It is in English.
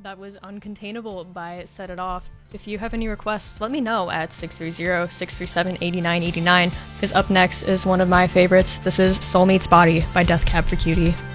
That was Uncontainable by Set It Off. If you have any requests, let me know at 630-637-8989, because up next is one of my favorites. This is Soul Meets Body by Death Cab for Cutie.